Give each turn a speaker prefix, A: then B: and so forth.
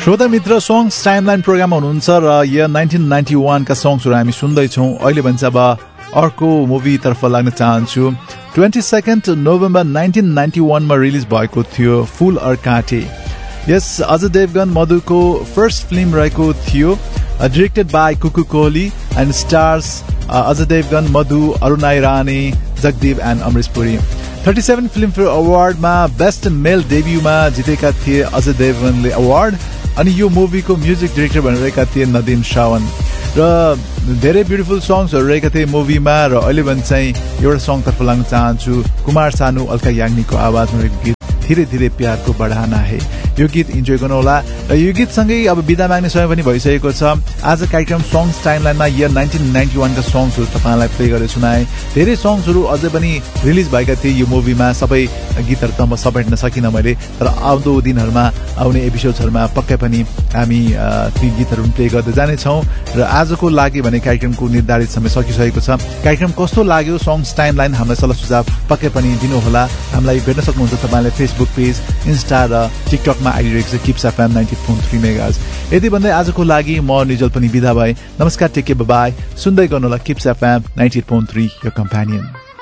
A: श्रोता मित्र songs timeline प्रोग्राममा हुनुहुन्छ र इयर 1991 का सङ्ग्सहरू हामी सुन्दैछौँ। अहिले भने चाहिँ अब अर्को मुभीतर्फ लाग्न चाहन्छु। 22 नोभेम्बर 1991 मा रिलिज भएको थियो फूल और काँटे। यस अजय देवगन मधुको फर्स्ट फिल्म रहेको थियो। Directed by Kuku Kohli and stars Ajay Devgan, Madhu, Aruna Rani, Jagdeep and Amrish Puri. 37 Filmfare अवार्डमा best male डेब्यूमा जितेका थिए अजय देवगनले अवार्ड। अनि यो मुभीको म्युजिक डिरेक्टर भनेर रहेका थिए नदीम श्रावण र धेरै ब्युटिफुल सङ्ग्सहरू रहेका थिए मुभीमा। र अहिले भने चाहिँ एउटा सङ्गतर्फ लाग्न चाहन्छु। कुमार सानु, अल्का याग्निकको आवाजमा रहेको गीत धीरे धीरे प्यारको बढाना है। यो गीत इन्जोय गर्नुहोला। र यो गीतसँगै अब बिदा माग्ने समय पनि भइसकेको छ। आज कार्यक्रम सङ्ग्स टाइमलाइनमा इयर 1991 का सङ्ग्सहरू तपाईँलाई प्ले गरेर सुनाए। धेरै सङ्ग्सहरू अझै पनि रिलिज भएका थिए यो मुभीमा। सबै गीतहरू त म समेट्न सकिनँ मैले, तर आउँदो दिनहरूमा आउने एपिसोड्सहरूमा पक्कै पनि हामी ती गीतहरू प्ले गर्दै जानेछौँ। र आजको लागि भने कार्यक्रमको निर्धारित समय सकिसकेको छ। कार्यक्रम कस्तो लाग्यो सङ्ग्स टाइमलाइन हामीलाई सल्लाह सुझाव पक्कै पनि दिनुहोला। हामीलाई भेट्न सक्नुहुन्छ तपाईँले फेसबुक पेज, इन्स्टा र टिकटकमा आइडी रहेको छ किप्स एफएम 90.3 मेगाहर्ज। यति भन्दै आजको लागि म निजल पनि बिदा भए। नमस्कार, टेक केयर, बाय। सुन्दै गर्नुहोला किप्स एफएम 90.3 यो कम्प्यानियन।